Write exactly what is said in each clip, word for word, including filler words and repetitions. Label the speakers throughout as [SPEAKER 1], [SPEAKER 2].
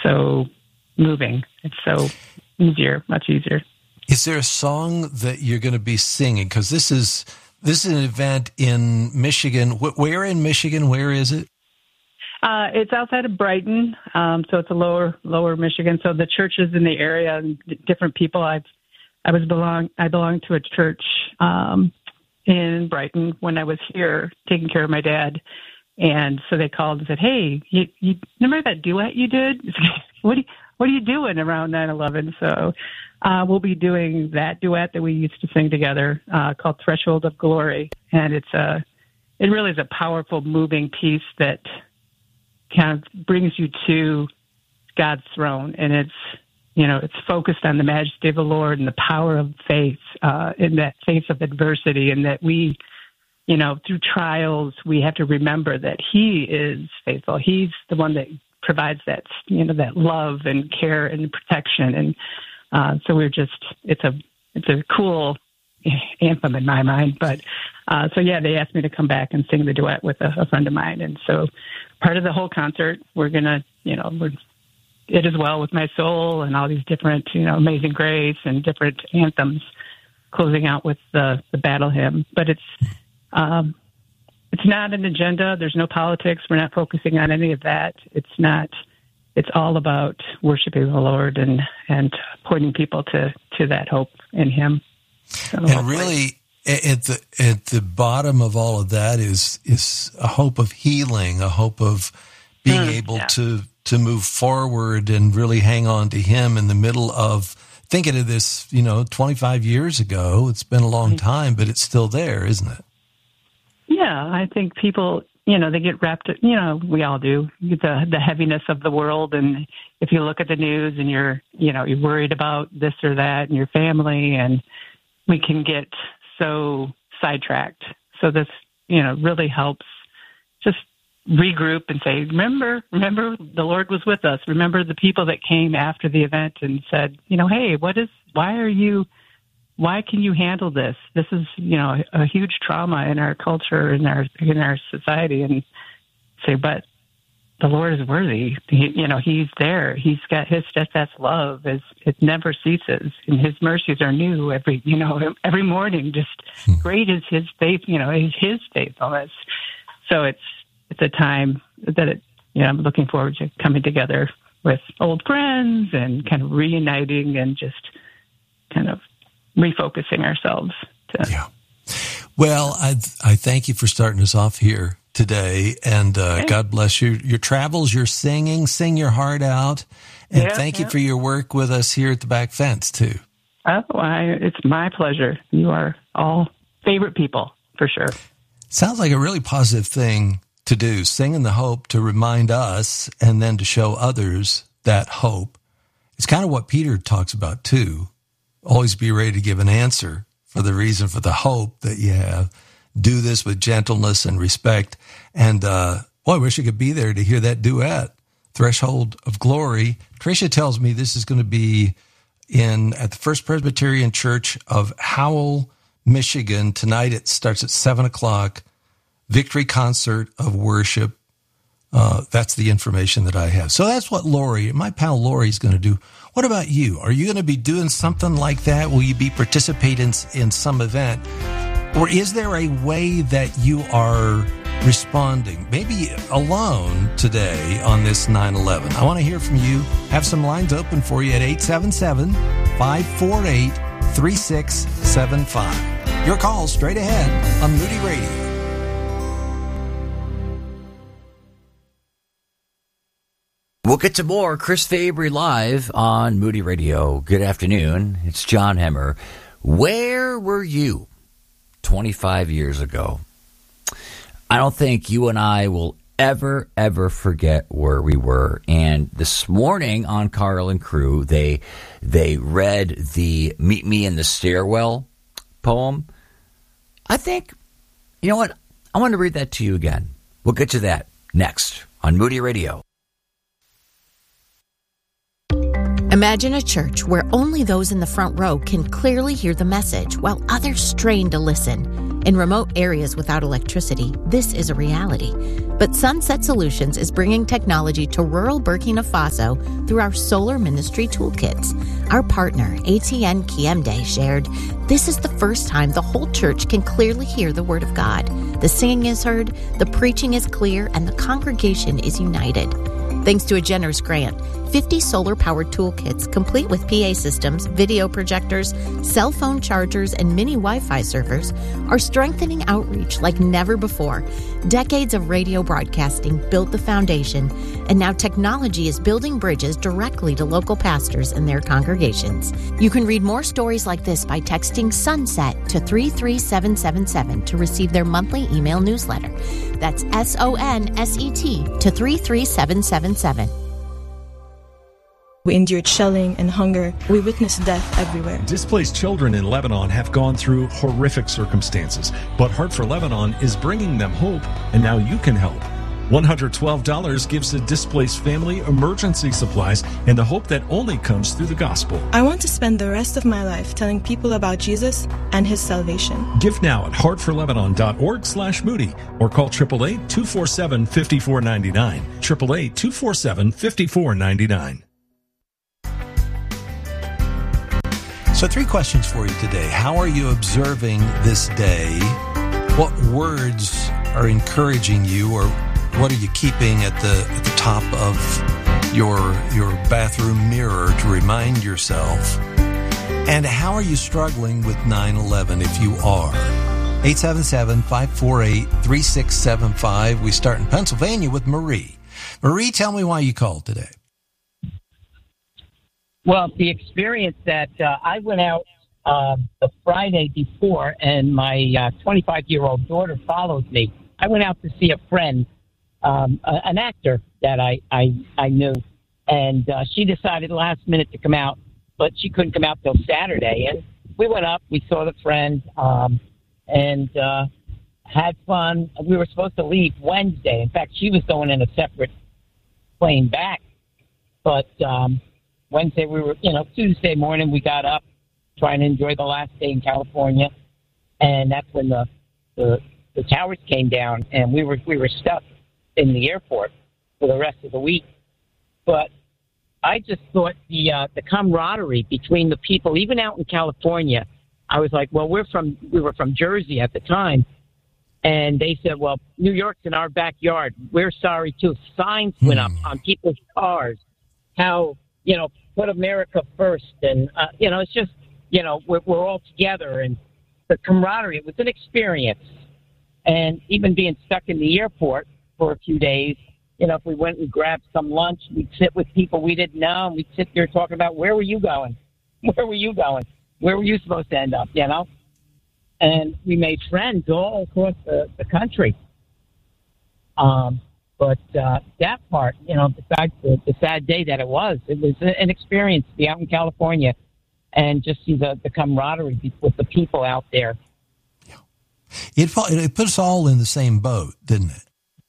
[SPEAKER 1] so moving. It's so easier, much easier.
[SPEAKER 2] Is there a song that you're going to be singing? Because this is this is an event in Michigan. Where in Michigan? Where is it?
[SPEAKER 1] Uh, it's outside of Brighton, um, so it's a lower lower Michigan. So the churches in the area and different people. I've I was belong I belong to a church um, in Brighton when I was here taking care of my dad, and so they called and said, "Hey, you, you remember that duet you did? what do you, what are you doing around nine eleven?" So uh, we'll be doing that duet that we used to sing together uh, called "Threshold of Glory," and it's a it really is a powerful, moving piece that kind of brings you to God's throne, and it's, you know, it's focused on the majesty of the Lord and the power of faith uh, in that face of adversity, and that we, you know, through trials, we have to remember that He is faithful. He's the one that provides that, you know, that love and care and protection, and uh, so we're just, it's a, it's a cool anthem in my mind. But uh, so yeah, they asked me to come back and sing the duet with a, a friend of mine, and so part of the whole concert, we're gonna, you know, we're It Is Well With My Soul and all these different, you know, Amazing Grace and different anthems, closing out with the the battle hymn. But it's um, it's not an agenda. There's no politics. We're not focusing on any of that. It's not. It's all about worshiping the Lord and and pointing people to to that hope in Him. So
[SPEAKER 2] and hopefully. Really, at the at the bottom of all of that is is a hope of healing, a hope of being mm, able
[SPEAKER 1] yeah.
[SPEAKER 2] to to move forward and really hang on to Him in the middle of thinking of this. You know, twenty-five years ago, it's been a long time, but it's still there, isn't it?
[SPEAKER 1] Yeah, I think people, you know, they get wrapped, you know, we all do, the the heaviness of the world. And if you look at the news and you're, you know, you're worried about this or that and your family, and we can get so sidetracked. So this, you know, really helps just regroup and say, remember, remember the Lord was with us. Remember the people that came after the event and said, you know, hey, what is, why are you, why can you handle this? This is, you know, a huge trauma in our culture, in our, in our society. And say, but the Lord is worthy. He, you know, He's there. He's got His steadfast love. Is it never ceases, and His mercies are new every, you know, every morning. Just great is His faith. You know, is His faithfulness. So it's it's a time that it, you know, I'm looking forward to coming together with old friends and kind of reuniting and just kind of refocusing ourselves. To,
[SPEAKER 2] yeah. Well, I I thank you for starting us off here today, and uh, okay. God bless you. Your travels, your singing, sing your heart out, and yeah, thank yeah. you for your work with us here at the Back Fence too.
[SPEAKER 1] Oh, I, it's my pleasure. You are all favorite people for sure.
[SPEAKER 2] Sounds like a really positive thing to do, singing the hope to remind us and then to show others that hope. It's kind of what Peter talks about too. Always be ready to give an answer for the reason for the hope that you have. Do this with gentleness and respect. And, uh, boy, I wish I could be there to hear that duet, Threshold of Glory. Tricia tells me this is going to be in at the First Presbyterian Church of Howell, Michigan. Tonight it starts at seven o'clock. Victory concert of worship. Uh, that's the information that I have. So that's what Lori, my pal Lori, is going to do. What about you? Are you going to be doing something like that? Will you be participating in some event? Or is there a way that you are responding, maybe alone today on this nine eleven? I want to hear from you. Have some lines open for you at eight seven seven, five four eight, three six seven five. Your call straight ahead on Moody Radio.
[SPEAKER 3] We'll get to more Chris Fabry live on Moody Radio. Good afternoon. It's John Hemmer. Where were you twenty-five years ago? I don't think you and I will ever, ever forget where we were. And this morning on Carl and Crew, they they read the Meet Me in the Stairwell poem. I think, you know what? I want to read that to you again. We'll get to that next on Moody Radio.
[SPEAKER 4] Imagine a church where only those in the front row can clearly hear the message while others strain to listen. In remote areas without electricity, this is a reality. But Sunset Solutions is bringing technology to rural Burkina Faso through our Solar Ministry Toolkits. Our partner, A T N Kiemde, shared, "This is the first time the whole church can clearly hear the Word of God. The singing is heard, the preaching is clear, and the congregation is united." Thanks to a generous grant, fifty solar-powered toolkits complete with P A systems, video projectors, cell phone chargers, and mini Wi-Fi servers are strengthening outreach like never before. Decades of radio broadcasting built the foundation, and now technology is building bridges directly to local pastors and their congregations. You can read more stories like this by texting SUNSET to three three seven seven seven to receive their monthly email newsletter. That's S O N S E T to three three seven seven seven.
[SPEAKER 5] We endured shelling and hunger. We witnessed death everywhere.
[SPEAKER 6] Displaced children in Lebanon have gone through horrific circumstances, but Heart for Lebanon is bringing them hope, and now you can help. one hundred twelve dollars gives a displaced family emergency supplies and the hope that only comes through the gospel.
[SPEAKER 5] I want to spend the rest of my life telling people about Jesus and his salvation.
[SPEAKER 6] Give now at heart for lebanon dot org slash Moody or call eight eight eight, two four seven, five four nine nine. eight eight eight, two four seven, five four nine nine.
[SPEAKER 2] So three questions for you today. How are you observing this day? What words are encouraging you, or what are you keeping at the at the top of your your bathroom mirror to remind yourself? And how are you struggling with nine eleven if you are? eight seven seven, five four eight, three six seven five. We start in Pennsylvania with Marie. Marie, tell me why you called today.
[SPEAKER 7] Well, the experience that uh, I went out uh, the Friday before, and my uh, twenty-five-year-old daughter followed me. I went out to see a friend, um, a, an actor that I, I, I knew, and uh, she decided last minute to come out, but she couldn't come out till Saturday. And we went up, we saw the friend, um, and uh, had fun. We were supposed to leave Wednesday. In fact, she was going in a separate plane back, but... Um, Wednesday, we were, you know, Tuesday morning, we got up trying to enjoy the last day in California. And that's when the, the, the towers came down, and we were, we were stuck in the airport for the rest of the week. But I just thought the, uh, the camaraderie between the people, even out in California, I was like, well, we're from, we were from Jersey at the time. And they said, well, New York's in our backyard. We're sorry too. Signs went up on people's cars. How, you know, put America first. And, uh, you know, it's just, you know, we're, we're all together. And the camaraderie, it was an experience. And even being stuck in the airport for a few days, you know, if we went and grabbed some lunch, we'd sit with people we didn't know, and we'd sit there talking about, where were you going? Where were you going? Where were you supposed to end up, you know? And we made friends all across the, the country. Um, But uh, that part, you know, besides the, the sad day that it was, it was an experience to be out in California and just see the, the camaraderie with the people out there.
[SPEAKER 2] It, it put us all in the same boat, didn't it?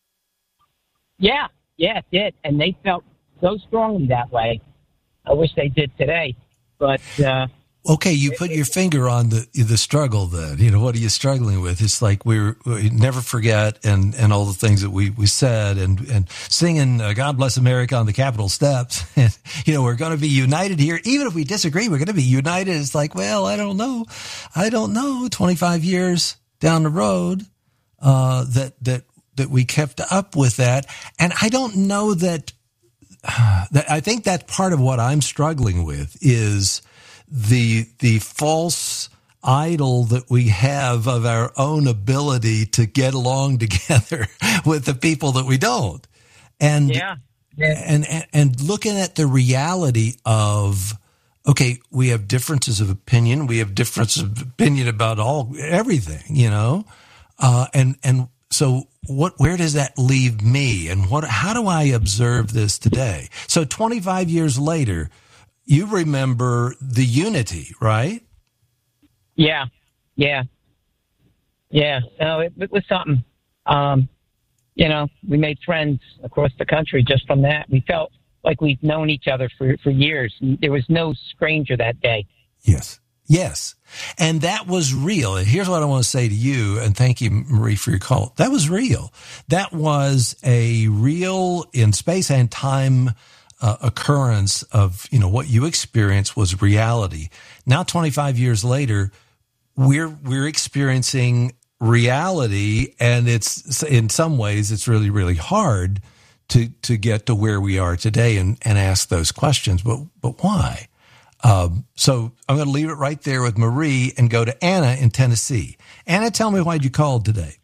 [SPEAKER 7] Yeah, yeah, it did. And they felt so strongly that way. I wish they did today. But... Uh,
[SPEAKER 2] Okay, you put your finger on the the struggle then. You know, what are you struggling with? It's like we're, we never forget and, and all the things that we, we said and, and singing uh, God Bless America on the Capitol steps. And, you know, we're going to be united here. Even if we disagree, we're going to be united. It's like, well, I don't know. I don't know. twenty-five years down the road, uh, that, that, that we kept up with that. And I don't know that, uh, that I think that's part of what I'm struggling with is the the false idol that we have of our own ability to get along together with the people that we don't. And,
[SPEAKER 7] yeah. Yeah.
[SPEAKER 2] and, and, and looking at the reality of, okay, we have differences of opinion. We have differences of opinion about all, everything, you know? Uh, and, and so what, where does that leave me? And what, how do I observe this today? So twenty-five years later, you remember the unity, right?
[SPEAKER 7] Yeah, yeah, yeah. No, it, it was something. Um, you know, we made friends across the country just from that. We felt like we've known each other for, for years. There was no stranger that day.
[SPEAKER 2] Yes. Yes. And that was real. And here's what I want to say to you, and thank you, Marie, for your call. That was real. That was a real, in space and time, uh, occurrence of, you know, what you experienced was reality. Now, twenty-five years later, we're, we're experiencing reality, and it's, in some ways, it's really, really hard to, to get to where we are today and, and ask those questions. But, but why? Um, so I'm going to leave it right there with Marie and go to Anna in Tennessee. Anna, tell me why you called today.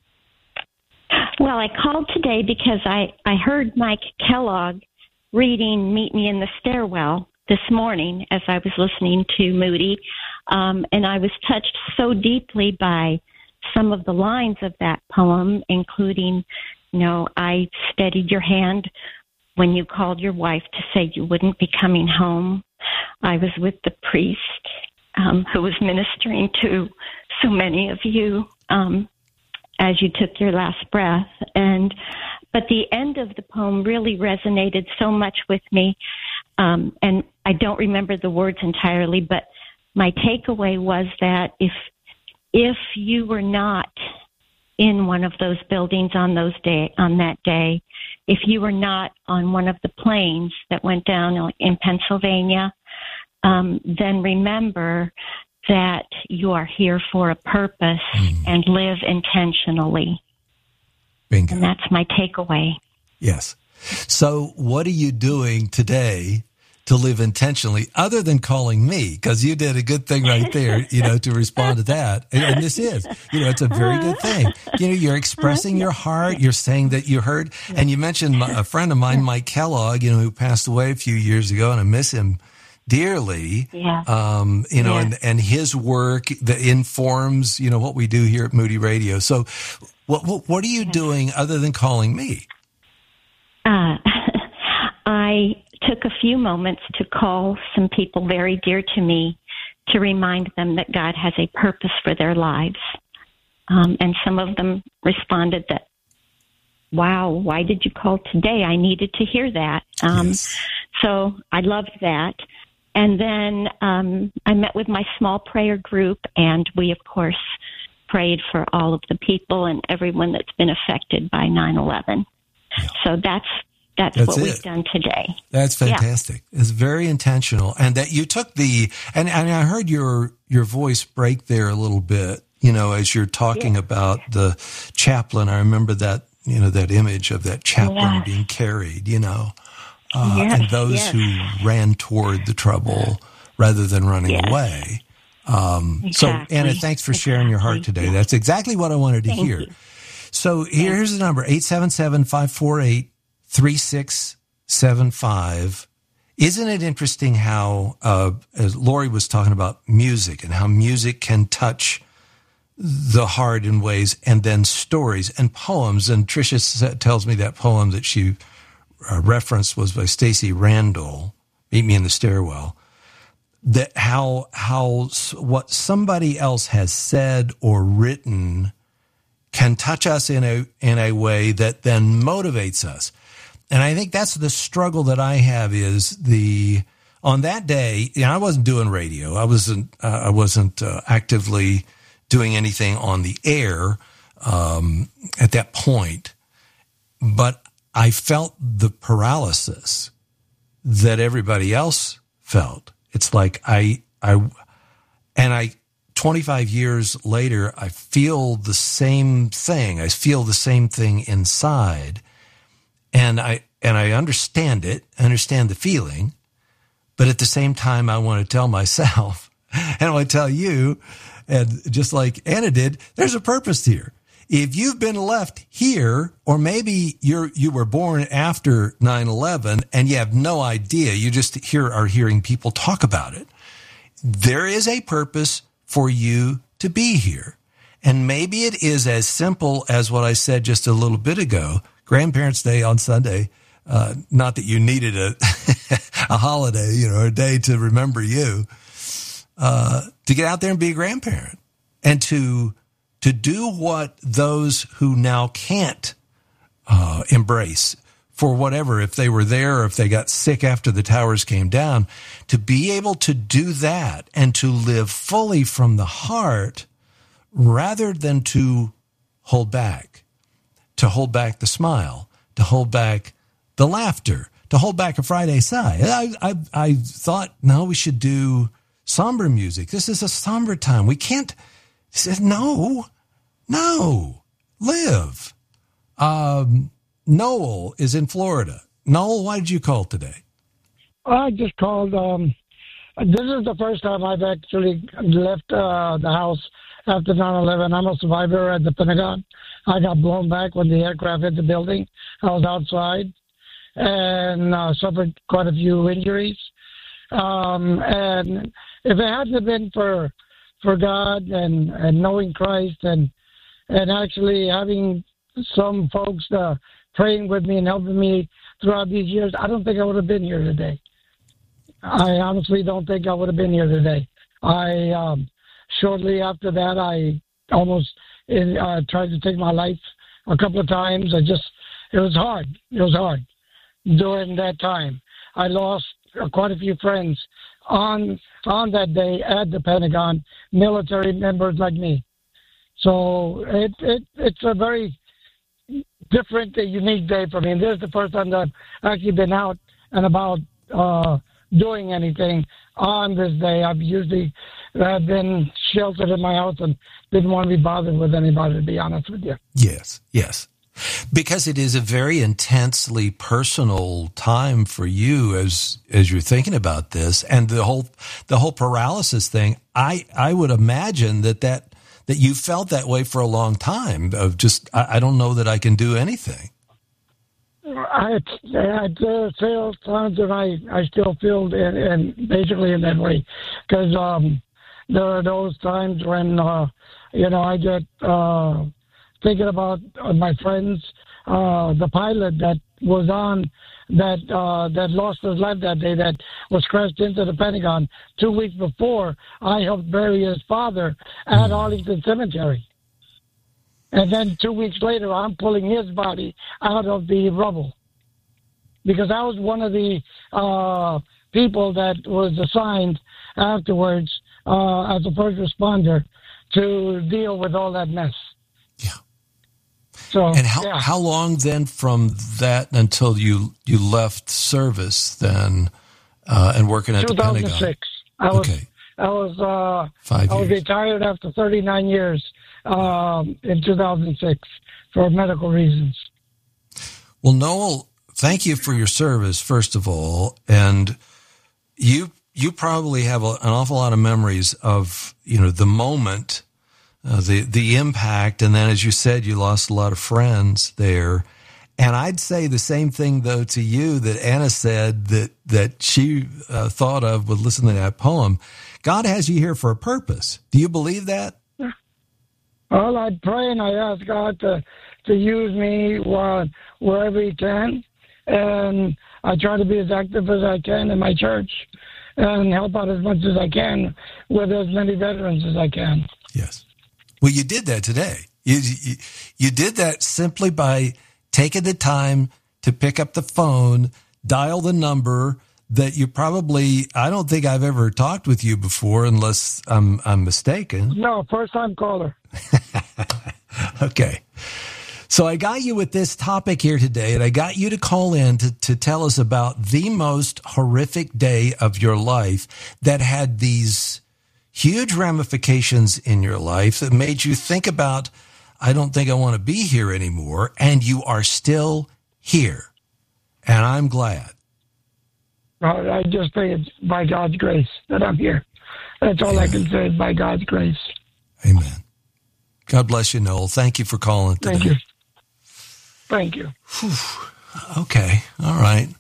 [SPEAKER 8] Well, I called today because I, I heard Mike Kellogg reading Meet Me in the Stairwell this morning as I was listening to Moody, um, and I was touched so deeply by some of the lines of that poem, including, you know, I steadied your hand when you called your wife to say you wouldn't be coming home. I was with the priest um, who was ministering to so many of you um, as you took your last breath. And but the end of the poem really resonated so much with me. Um, and I don't remember the words entirely, but my takeaway was that if if you were not in one of those buildings on those day on that day, if you were not on one of the planes that went down in Pennsylvania, um, then remember that you are here for a purpose mm. and live intentionally.
[SPEAKER 2] Bingo.
[SPEAKER 8] And that's my takeaway.
[SPEAKER 2] Yes. So what are you doing today to live intentionally other than calling me? Because you did a good thing right there, you know, to respond to that. And, and this is, you know, it's a very good thing. You know, you're expressing your heart. You're saying that you heard. And you mentioned my, a friend of mine, Mike Kellogg, you know, who passed away a few years ago, and I miss him dearly.
[SPEAKER 8] Yeah.
[SPEAKER 2] Um, you know,
[SPEAKER 8] yeah.
[SPEAKER 2] and, and his work that informs, you know, what we do here at Moody Radio. So what, what, what are you doing other than calling me?
[SPEAKER 8] Uh, I took a few moments to call some people very dear to me to remind them that God has a purpose for their lives. Um, and some of them responded that, wow, why did you call today? I needed to hear that. Um,
[SPEAKER 2] yes.
[SPEAKER 8] So I loved that. And then um, I met with my small prayer group, and we, of course, prayed for all of the people and everyone that's been affected by nine eleven. Yeah. So that's That's, That's what it. we've done today.
[SPEAKER 2] That's fantastic. Yeah. It's very intentional. And that you took the, and, and I heard your, your voice break there a little bit, you know, as you're talking yeah. about the chaplain. I remember that, you know, that image of that chaplain yes. being carried, you know, uh, yes. and those yes. who ran toward the trouble rather than running yes. away. Um, exactly. So, Anna, thanks for exactly. sharing your heart today. Yeah. That's exactly what I wanted to
[SPEAKER 8] Thank
[SPEAKER 2] hear.
[SPEAKER 8] You.
[SPEAKER 2] So here's the number, eight seven seven, five four eight, three six seven five. Isn't it interesting how, uh, as Lori was talking about music and how music can touch the heart in ways, and then stories and poems. And Tricia tells me that poem that she uh, referenced was by Stacey Randall, Meet Me in the Stairwell. That how, how what somebody else has said or written can touch us in a, in a way that then motivates us. And I think that's the struggle that I have is the, on that day, you know, I wasn't doing radio. I wasn't, uh, I wasn't uh, actively doing anything on the air, um, at that point, but I felt the paralysis that everybody else felt. It's like I, I, and I, twenty-five years later, I feel the same thing. I feel the same thing inside. And I and I understand it, I understand the feeling, but at the same time, I want to tell myself, and I want to tell you, and just like Anna did, there's a purpose here. If you've been left here, or maybe you're you were born after nine eleven and you have no idea, you just hear are hearing people talk about it, there is a purpose for you to be here. And maybe it is as simple as what I said just a little bit ago. Grandparents' Day on Sunday, uh, not that you needed a a holiday, you know, a day to remember you, uh, to get out there and be a grandparent and to to do what those who now can't uh, embrace for whatever, if they were there or if they got sick after the towers came down, to be able to do that and to live fully from the heart rather than to hold back, to hold back the smile, to hold back the laughter, to hold back a Friday sigh. I, I, I thought, no, we should do somber music. This is a somber time. We can't say, no, no, live. Um, Noel is in Florida. Noel, why did you call today?
[SPEAKER 9] I just called. Um, this is the first time I've actually left uh, the house after nine eleven. I'm a survivor at the Pentagon. I got blown back when the aircraft hit the building. I was outside and uh, suffered quite a few injuries. Um, and if it hadn't been for for God and, and knowing Christ and and actually having some folks uh, praying with me and helping me throughout these years, I don't think I would have been here today. I honestly don't think I would have been here today. I um, shortly after that, I almost uh, tried to take my life a couple of times. I just, it was hard. It was hard during that time. I lost quite a few friends on on that day at the Pentagon, military members like me. So it, it it's a very different, a unique day for me. And this is the first time that I've actually been out and about uh, doing anything on this day. I've usually uh, been sheltered in my house and didn't want to be bothered with anybody, to be honest with you.
[SPEAKER 2] Yes, yes. Because it is a very intensely personal time for you as as you're thinking about this, and the whole the whole paralysis thing. I I would imagine that that. that you felt that way for a long time of just, I, I don't know that I can do anything.
[SPEAKER 9] I had uh, sales times and I, I still feel in, in basically in that way because um, there are those times when, uh, you know, I get uh, thinking about uh, my friends, uh, the pilot that was on that uh, that lost his life that day, that was crashed into the Pentagon. Two weeks before, I helped bury his father at Arlington Cemetery. And then two weeks later, I'm pulling his body out of the rubble. Because I was one of the uh, people that was assigned afterwards uh, as a first responder to deal with all that mess.
[SPEAKER 2] Yeah.
[SPEAKER 9] So,
[SPEAKER 2] and how
[SPEAKER 9] yeah.
[SPEAKER 2] how long then from that until you, you left service then uh, and working at the Pentagon?
[SPEAKER 9] two thousand six. I was,
[SPEAKER 2] okay.
[SPEAKER 9] I was, uh,
[SPEAKER 2] Five
[SPEAKER 9] I was
[SPEAKER 2] years.
[SPEAKER 9] retired after thirty-nine years um, in two thousand six for medical reasons.
[SPEAKER 2] Well, Noel, thank you for your service, first of all. And you you probably have a, an awful lot of memories of, you know, the moment, uh, the the impact, and then, as you said, you lost a lot of friends there. And I'd say the same thing, though, to you that Anna said that that she uh, thought of with listening to that poem. God has you here for a purpose. Do you believe that?
[SPEAKER 9] Well, I pray and I ask God to to use me while, wherever He can, and I try to be as active as I can in my church and help out as much as I can with as many veterans as I can.
[SPEAKER 2] Yes. Well, you did that today. You, you, you did that simply by taking the time to pick up the phone, dial the number that you probably, I don't think I've ever talked with you before unless I'm, I'm mistaken.
[SPEAKER 9] No, first time caller.
[SPEAKER 2] Okay. So I got you with this topic here today, and I got you to call in to, to tell us about the most horrific day of your life that had these huge ramifications in your life that made you think about, I don't think I want to be here anymore, and you are still here. And I'm glad.
[SPEAKER 9] Well, I just say it's by God's grace that I'm here. That's all Amen. I can say is by God's grace.
[SPEAKER 2] Amen. God bless you, Noel. Thank you for calling today.
[SPEAKER 9] Thank you. Thank you.
[SPEAKER 2] Whew. Okay. All right.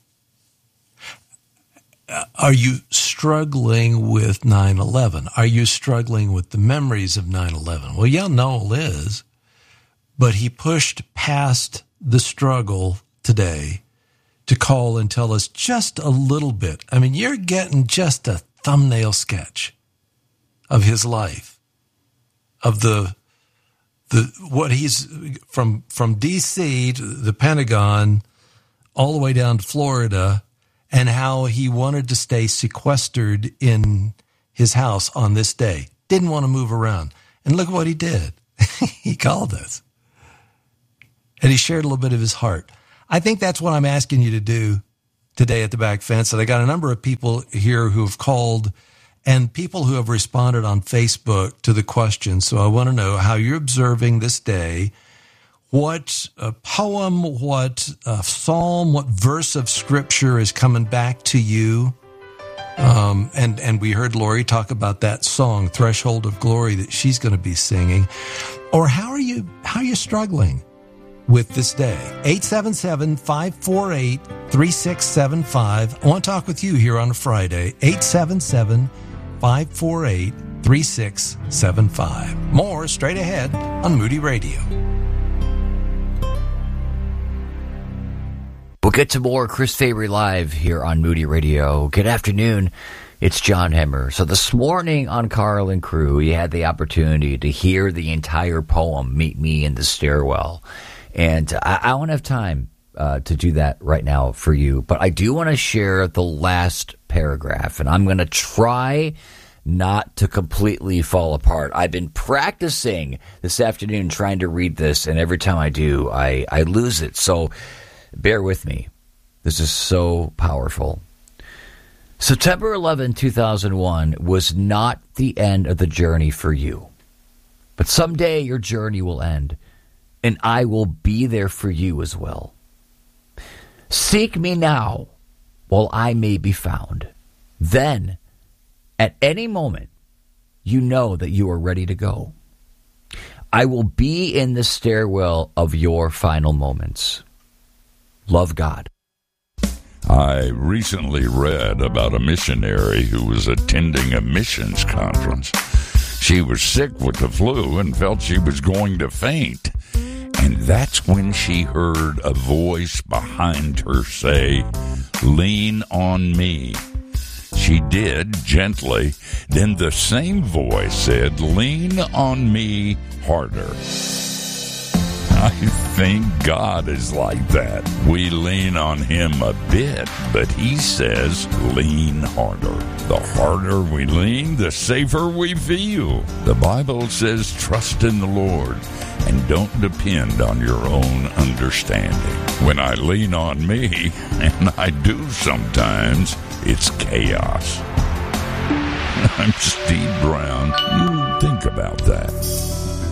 [SPEAKER 2] Uh, are you struggling with nine eleven? Are you struggling with the memories of nine eleven? Well, yeah, Noel is, but he pushed past the struggle today to call and tell us just a little bit. I mean, you're getting just a thumbnail sketch of his life, of the the what he's from from D C to the Pentagon, all the way down to Florida and how he wanted to stay sequestered in his house on this day. Didn't want to move around. And look what he did. He called us. And he shared a little bit of his heart. I think that's what I'm asking you to do today at the Back Fence. And I got a number of people here who have called and people who have responded on Facebook to the question. So I want to know how you're observing this day. What uh, poem, what uh, psalm, what verse of scripture is coming back to you? Um, and, and we heard Lori talk about that song, Threshold of Glory, that she's going to be singing. Or how are you, how are you struggling with this day? eight seven seven, five four eight, three six seven five. I want to talk with you here on a Friday. eight seven seven, five four eight, three six seven five. More straight ahead on Moody Radio.
[SPEAKER 3] We'll get to more Chris Fabry Live here on Moody Radio. Good afternoon. It's John Hemmer. So this morning on Carl and Crew, you had the opportunity to hear the entire poem, Meet Me in the Stairwell. And I, I won't have time uh, to do that right now for you, but I do want to share the last paragraph, and I'm going to try not to completely fall apart. I've been practicing this afternoon trying to read this, and every time I do, I, I lose it. So bear with me. This is so powerful. September eleventh, two thousand one was not the end of the journey for you, but someday your journey will end. And I will be there for you as well. Seek me now while I may be found. Then, at any moment, you know that you are ready to go. I will be in the stairwell of your final moments. Love, God.
[SPEAKER 10] I recently read about a missionary who was attending a missions conference. She was sick with the flu and felt she was going to faint. And that's when she heard a voice behind her say, "Lean on me." She did, gently. Then the same voice said, "Lean on me harder." I think God is like that. We lean on him a bit, but he says lean harder. The harder we lean, the safer we feel. The Bible says trust in the Lord and don't depend on your own understanding. When I lean on me, and I do sometimes, it's chaos. I'm Steve Brown. You think about that.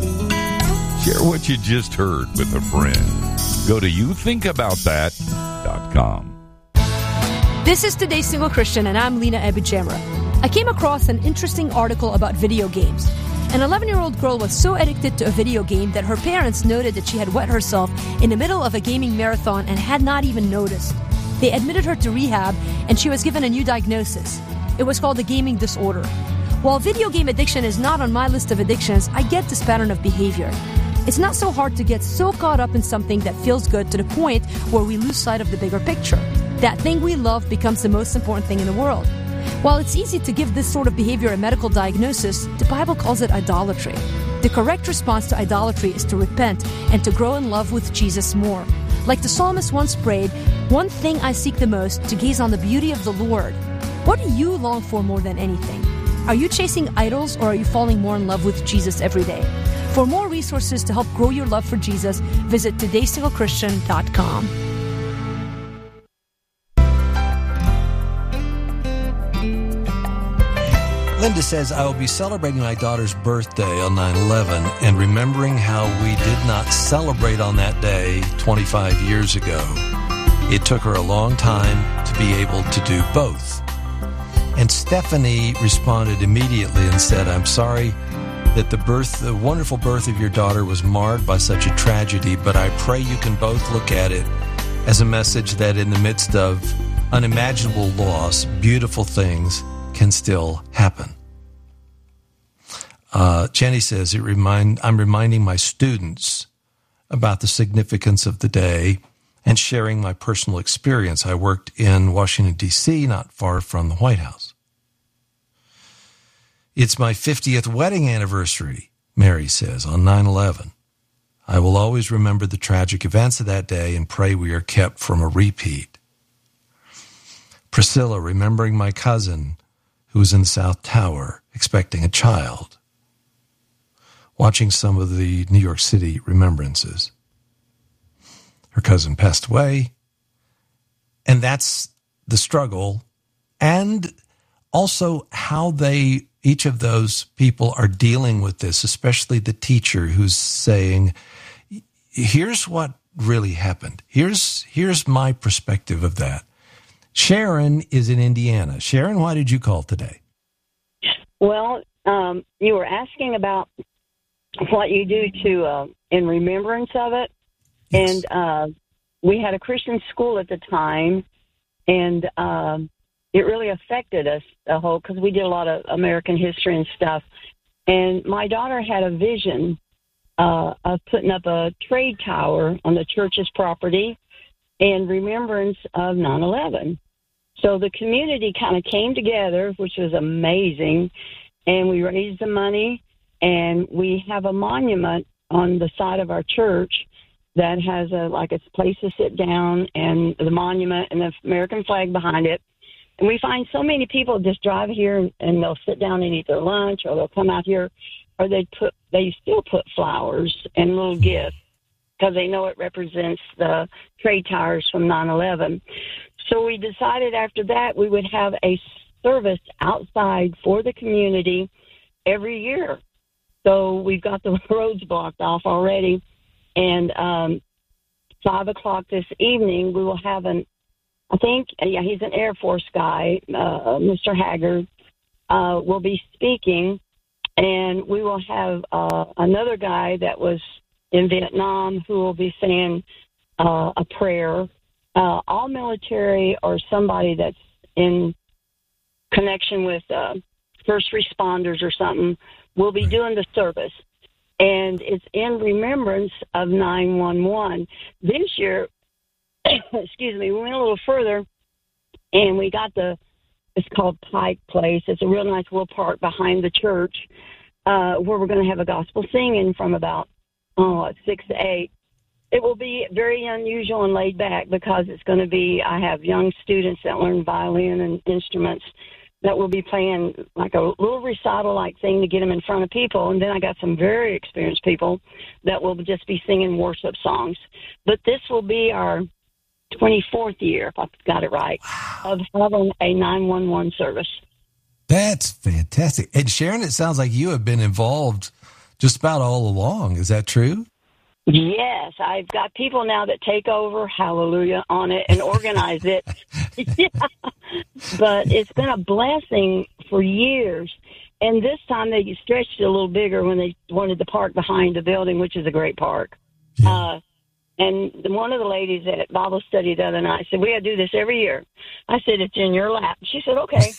[SPEAKER 10] Share what you just heard with a friend. Go to you think about that dot com.
[SPEAKER 11] This is Today's Single Christian, and I'm Lena Ebijamra. I came across an interesting article about video games. An eleven-year-old girl was so addicted to a video game that her parents noted that she had wet herself in the middle of a gaming marathon and had not even noticed. They admitted her to rehab, and she was given a new diagnosis. It was called a gaming disorder. While video game addiction is not on my list of addictions, I get this pattern of behavior. It's not so hard to get so caught up in something that feels good to the point where we lose sight of the bigger picture. That thing we love becomes the most important thing in the world. While it's easy to give this sort of behavior a medical diagnosis, the Bible calls it idolatry. The correct response to idolatry is to repent and to grow in love with Jesus more. Like the psalmist once prayed, "One thing I seek the most, to gaze on the beauty of the Lord." What do you long for more than anything? Are you chasing idols, or are you falling more in love with Jesus every day? For more resources to help grow your love for Jesus, visit today single christian dot com.
[SPEAKER 2] Linda says, I will be celebrating my daughter's birthday on nine eleven and remembering how we did not celebrate on that day twenty-five years ago. It took her a long time to be able to do both. And Stephanie responded immediately and said, I'm sorry that the birth, the wonderful birth of your daughter was marred by such a tragedy, but I pray you can both look at it as a message that in the midst of unimaginable loss, beautiful things can still happen. Uh, Jenny says, it remind, I'm reminding my students about the significance of the day and sharing my personal experience. I worked in Washington, D C, not far from the White House. It's my fiftieth wedding anniversary, Mary says, on nine eleven. I will always remember the tragic events of that day and pray we are kept from a repeat. Priscilla, remembering my cousin who was in the South Tower expecting a child. Watching some of the New York City remembrances. Her cousin passed away, and that's the struggle, and also how they, each of those people are dealing with this, especially the teacher who's saying, here's what really happened. Here's, here's my perspective of that. Sharon is in Indiana. Sharon, why did you call today?
[SPEAKER 12] Well, um, you were asking about what you do to, uh, in remembrance of it. Yes. And uh, we had a Christian school at the time, and um, it really affected us the whole, because we did a lot of American history and stuff. And my daughter had a vision uh, of putting up a trade tower on the church's property in remembrance of nine eleven. So the community kind of came together, which was amazing, and we raised the money, and we have a monument on the side of our church that has a like a place to sit down and the monument and the American flag behind it. And we find so many people just drive here and, and they'll sit down and eat their lunch, or they'll come out here, or they put they still put flowers and little gifts because they know it represents the trade towers from nine eleven. So we decided after that we would have a service outside for the community every year. So we've got the roads blocked off already. And um, five o'clock this evening, we will have an, I think, yeah, he's an Air Force guy, uh, Mister Haggard, uh, will be speaking. And we will have uh, another guy that was in Vietnam who will be saying uh, a prayer. Uh, all military or somebody that's in connection with uh, first responders or something will be doing the service. And it's in remembrance of nine one one. This year, excuse me, we went a little further, and we got the, it's called Pike Place. It's a real nice little park behind the church uh, where we're going to have a gospel singing from about, oh, six to eight. It will be very unusual and laid back because it's going to be, I have young students that learn violin and instruments that will be playing like a little recital-like thing to get them in front of people. And then I got some very experienced people that will just be singing worship songs. But this will be our twenty-fourth year, if I got it right, of having a nine one one service.
[SPEAKER 2] That's fantastic. And Sharon, it sounds like you have been involved just about all along. Is that true?
[SPEAKER 12] Yes, I've got people now that take over, hallelujah, on it and organize it. Yeah. But it's been a blessing for years. And this time they stretched it a little bigger when they wanted the park behind the building, which is a great park. Yeah. Uh, and one of the ladies at Bible study the other night said, we got to do this every year. I said, it's in your lap. She said, okay.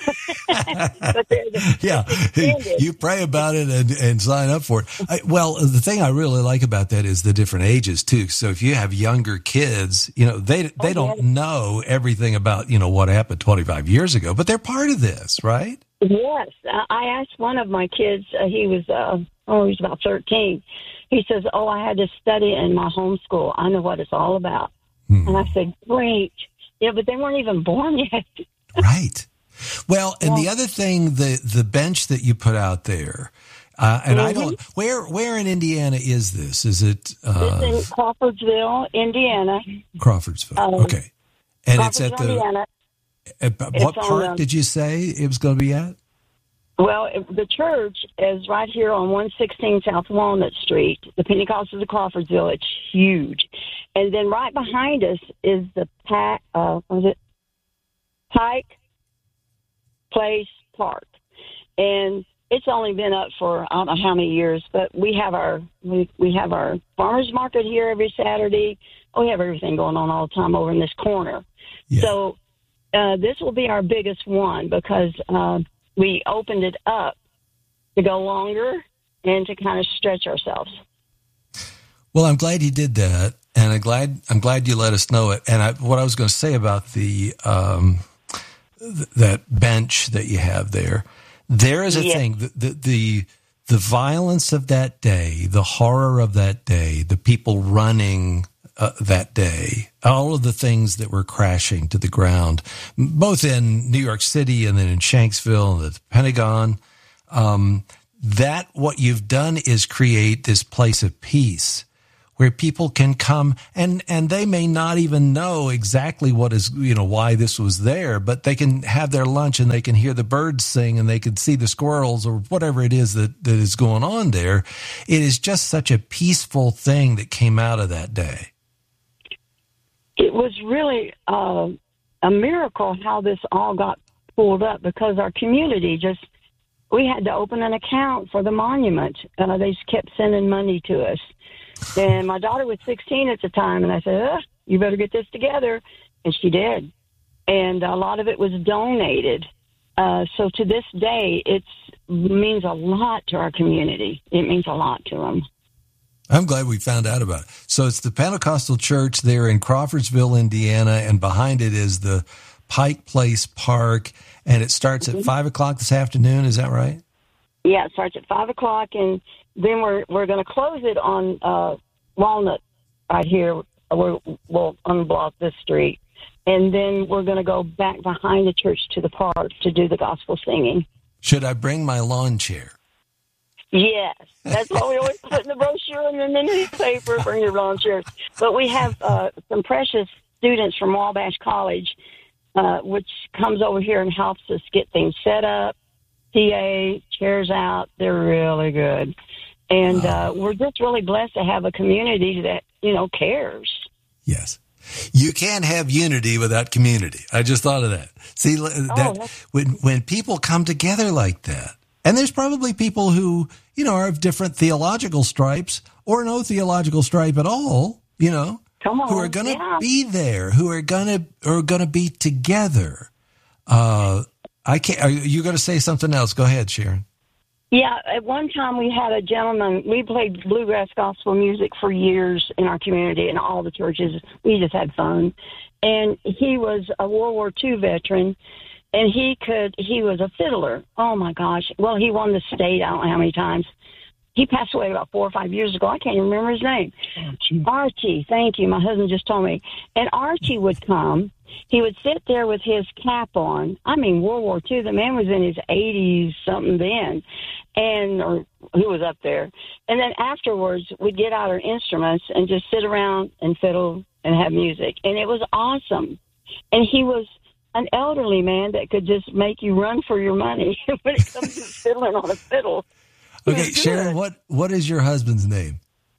[SPEAKER 12] But the,
[SPEAKER 2] yeah, you pray about it and, and sign up for it. I, well, the thing I really like about that is the different ages, too. So if you have younger kids, you know, they they oh, don't yeah. know everything about, you know, what happened twenty-five years ago, but they're part of this, right?
[SPEAKER 12] Yes. I asked one of my kids, uh, he was, uh, oh, he was about thirteen. He says, oh, I had to study in my homeschool. I know what it's all about. Hmm. And I said, great. Yeah, but they weren't even born yet.
[SPEAKER 2] Right. Well, and yeah. the other thing, the the bench that you put out there, uh, and mm-hmm. I don't, where where in Indiana is this? Is it? Uh,
[SPEAKER 12] it's in Crawfordsville, Indiana.
[SPEAKER 2] Crawfordsville, um, okay. And it's at the,
[SPEAKER 12] Indiana.
[SPEAKER 2] At, what
[SPEAKER 12] it's
[SPEAKER 2] park
[SPEAKER 12] the,
[SPEAKER 2] did you say it was going to be at?
[SPEAKER 12] Well, the church is right here on one sixteen South Walnut Street. The Pentecostals of Crawfordsville. It's huge. And then right behind us is the Pack, uh, was it Pike Place Park. And it's only been up for I don't know how many years, but we have our we, we have our farmers market here every Saturday. We have everything going on all the time over in this corner. Yeah. So uh, this will be our biggest one because uh, we opened it up to go longer and to kind of stretch ourselves.
[SPEAKER 2] Well, I'm glad you did that, and I'm glad I'm glad you let us know it. And I, what I was going to say about the um, th- that bench that you have there, there is a yeah. thing. The, the the the violence of that day, the horror of that day, the people running uh, that day, all of the things that were crashing to the ground, both in New York City and then in Shanksville and the Pentagon, um, that what you've done is create this place of peace where people can come and, and they may not even know exactly what is, you know, why this was there, but they can have their lunch and they can hear the birds sing and they can see the squirrels or whatever it is that, that is going on there. It is just such a peaceful thing that came out of that day.
[SPEAKER 12] It was really uh, a miracle how this all got pulled up, because our community just, we had to open an account for the monument. Uh, they just kept sending money to us. And my daughter was sixteen at the time, and I said, uh, you better get this together. And she did. And a lot of it was donated. Uh, so to this day, it means a lot to our community. It means a lot to them.
[SPEAKER 2] I'm glad we found out about it. So it's the Pentecostal Church there in Crawfordsville, Indiana, and behind it is the Pike Place Park, and it starts at mm-hmm. five o'clock this afternoon. Is that right?
[SPEAKER 12] Yeah, it starts at five o'clock, and then we're we're going to close it on uh, Walnut right here. We're, we'll unblock this street, and then we're going to go back behind the church to the park to do the gospel singing.
[SPEAKER 2] Should I bring my lawn chair?
[SPEAKER 12] Yes, that's what we always put in the brochure and in the newspaper. Bring your lawn chairs. But we have uh, some precious students from Wabash College, uh, which comes over here and helps us get things set up. P A, chairs out, they're really good. And uh, we're just really blessed to have a community that, you know, cares.
[SPEAKER 2] Yes. You can't have unity without community. I just thought of that. See, that oh, when when people come together like that, and there's probably people who, you know, are of different theological stripes or no theological stripe at all, you know,
[SPEAKER 12] Come on,
[SPEAKER 2] who are going to
[SPEAKER 12] yeah.
[SPEAKER 2] be there, who are going to are going to be together. Uh I can't. Are you going to say something else? Go ahead, Sharon.
[SPEAKER 12] Yeah, at one time we had a gentleman. We played bluegrass gospel music for years in our community and all the churches. We just had fun. And he was a World War Two veteran, and he could. He was a fiddler. Oh my gosh! Well, he won the state. I don't know how many times. He passed away about four or five years ago. I can't even remember his name. Archie. Archie, thank you. My husband just told me. And Archie would come. He would sit there with his cap on. I mean, World War Two. The man was in his eighties something then, and or who was up there. And then afterwards, we'd get out our instruments and just sit around and fiddle and have music. And it was awesome. And he was an elderly man that could just make you run for your money when it comes to fiddling on a fiddle.
[SPEAKER 2] Okay, Sharon, what, what is your husband's name?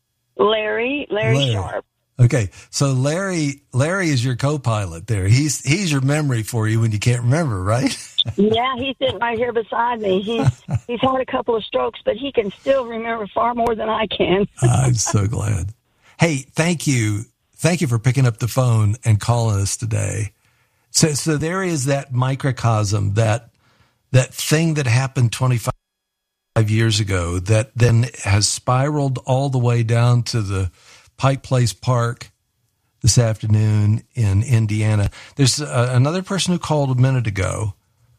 [SPEAKER 12] Larry, Larry, Larry Sharp.
[SPEAKER 2] Okay, so Larry, Larry is your co-pilot there. He's he's your memory for you when you can't remember, right?
[SPEAKER 12] Yeah, he's sitting right here beside me. He's he's had a couple of strokes, but he can still remember far more than I can.
[SPEAKER 2] I'm so glad. Hey, thank you, thank you for picking up the phone and calling us today. So, so there is that microcosm, that that thing that happened twenty-five years ago that then has spiraled all the way down to the Pike Place Park this afternoon in Indiana. There's uh, another person who called a minute ago.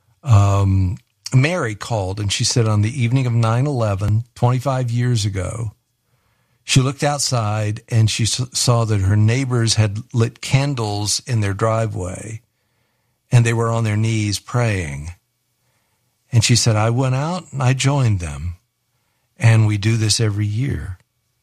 [SPEAKER 2] Um, Mary called, and she said on the evening of nine eleven, twenty-five years ago, she looked outside and she s- saw that her neighbors had lit candles in their driveway, and they were on their knees praying. And she said, I went out and I joined them, and we do this every year.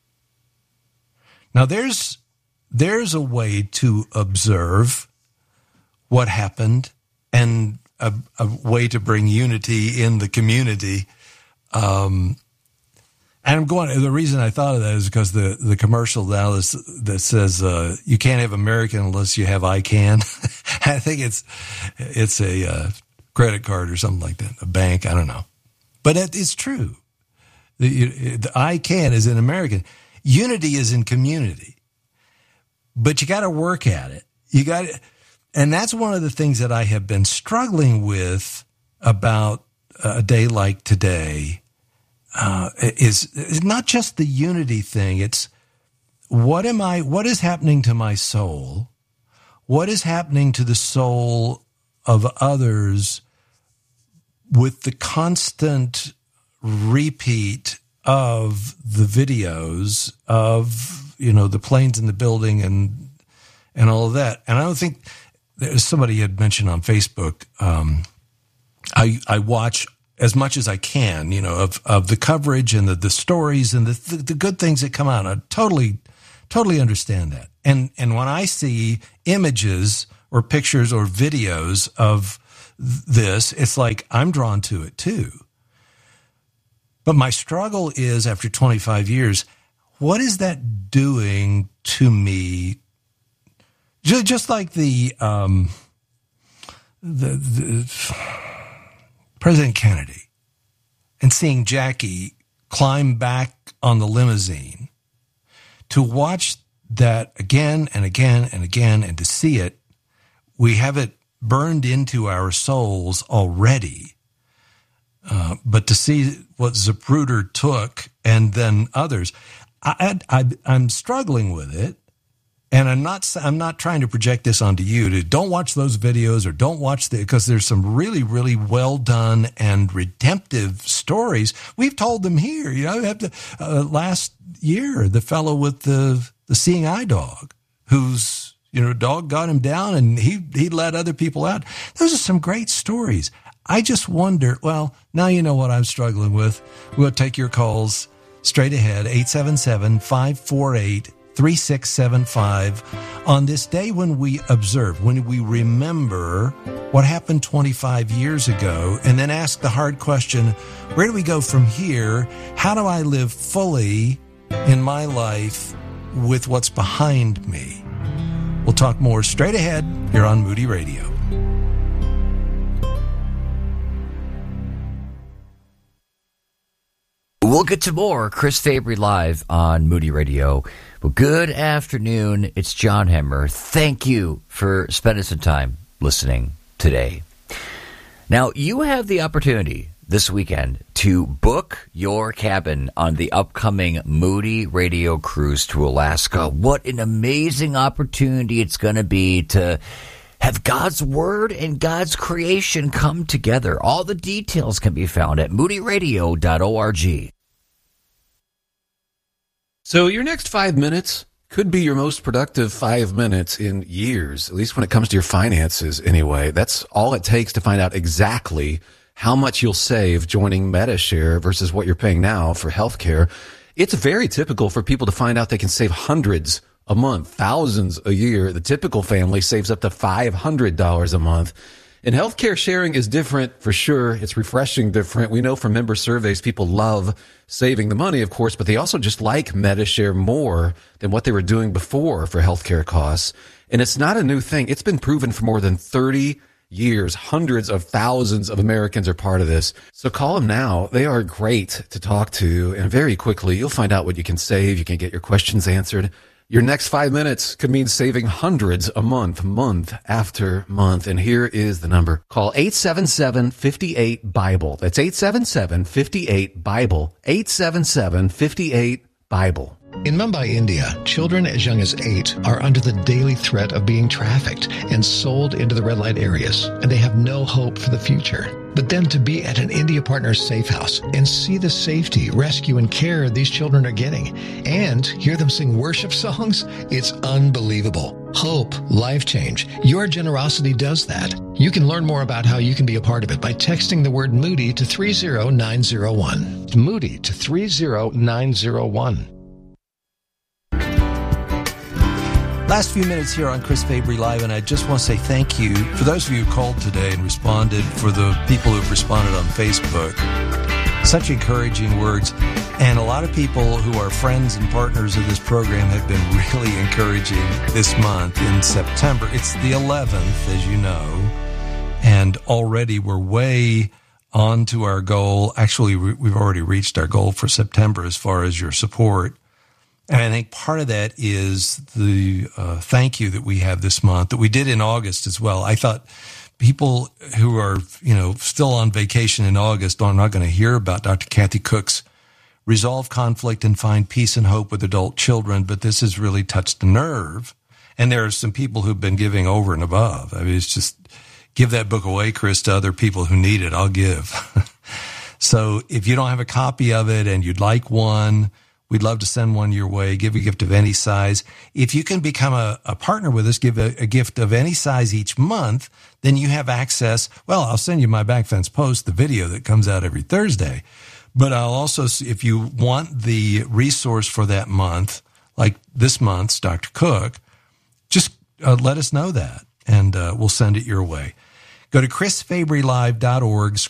[SPEAKER 2] Now, there's there's a way to observe what happened and a, a way to bring unity in the community. Um, and I'm going. The reason I thought of that is because the, the commercial now is, that says uh, you can't have American unless you have I CAN. I think it's it's a uh, credit card or something like that, a bank. I don't know, but it, it's true. The, the I CAN is in American. Unity is in community, but you got to work at it. You got to, and that's one of the things that I have been struggling with about a day like today. Uh, is, is not just the unity thing. It's what am I, what is happening to my soul? What is happening to the soul of others with the constant repeat of the videos of, you know, the planes in the building and and all of that. And I don't think there's somebody had mentioned on Facebook. Um, I I watch as much as I can, you know, of, of the coverage and the, the stories and the, the the good things that come out. I totally totally understand that. And and when I see images or pictures or videos of this, it's like I'm drawn to it too. But my struggle is, after twenty-five years, what is that doing to me? Just, just like the, um, the the President Kennedy, and seeing Jackie climb back on the limousine, to watch that again and again and again, and to see it, we have it burned into our souls already. Uh, but to see what Zapruder took and then others, I, I, I'm struggling with it. And I'm not, I'm not trying to project this onto you to don't watch those videos or don't watch the, because there's some really, really well done and redemptive stories. We've told them here, you know, have to, uh, last year, the fellow with the, the seeing eye dog, who's, you know, dog got him down and he, he let other people out. Those are some great stories. I just wonder, well, now you know what I'm struggling with. We'll take your calls straight ahead, eight seven seven, five four eight, three six seven five. On this day when we observe, when we remember what happened twenty-five years ago, and then ask the hard question, where do we go from here? How do I live fully in my life with what's behind me? We'll talk more straight ahead here on Moody Radio.
[SPEAKER 3] We'll get to more Chris Fabry Live on Moody Radio. Well, good afternoon. It's John Hemmer. Thank you for spending some time listening today. Now, you have the opportunity this weekend to book your cabin on the upcoming Moody Radio cruise to Alaska. What an amazing opportunity it's going to be to have God's Word and God's creation come together. All the details can be found at moody radio dot org.
[SPEAKER 13] So your next five minutes could be your most productive five minutes in years, at least when it comes to your finances anyway. That's all it takes to find out exactly how much you'll save joining Medi-Share versus what you're paying now for healthcare. It's very typical for people to find out they can save hundreds a month, thousands a year. The typical family saves up to five hundred dollars a month. And healthcare sharing is different for sure. It's refreshing different. We know from member surveys, people love saving the money, of course, but they also just like Medi-Share more than what they were doing before for healthcare costs. And it's not a new thing. It's been proven for more than thirty years. Hundreds of thousands of Americans are part of this. So call them now. They are great to talk to. And very quickly, you'll find out what you can save. You can get your questions answered. Your next five minutes could mean saving hundreds a month, month after month. And here is the number. Call eight seven seven, five eight, BIBLE. That's eight seven seven, five eight, BIBLE. eight seven seven, five eight, BIBLE.
[SPEAKER 14] In Mumbai, India, children as young as eight are under the daily threat of being trafficked and sold into the red light areas, and they have no hope for the future. But then to be at an India Partners safe house and see the safety, rescue, and care these children are getting, and hear them sing worship songs, it's unbelievable. Hope, life change. Your generosity does that. You can learn more about how you can be a part of it by texting the word Moody to three zero nine zero one. Moody to three zero nine zero one.
[SPEAKER 2] Last few minutes here on Chris Fabry Live, and I just want to say thank you for those of you who called today and responded, for the people who've responded on Facebook. Such encouraging words. And a lot of people who are friends and partners of this program have been really encouraging this month in September. It's the eleventh, as you know, and already we're way on to our goal. Actually, we've already reached our goal for September as far as your support. And I think part of that is the uh, thank you that we have this month, that we did in August as well. I thought people who are, you know, still on vacation in August are not going to hear about Doctor Kathy Cook's Resolve Conflict and Find Peace and Hope with Adult Children, but this has really touched a nerve. And there are some people who've been giving over and above. I mean, it's just give that book away, Chris, to other people who need it. I'll give. So if you don't have a copy of it and you'd like one, we'd love to send one your way, give a gift of any size. If you can become a, a partner with us, give a, a gift of any size each month, then you have access. Well, I'll send you my Back Fence Post, the video that comes out every Thursday. But I'll also, if you want the resource for that month, like this month's Doctor Cook, just uh, let us know that, and uh, we'll send it your way. Go to chris fabry live dot org, scroll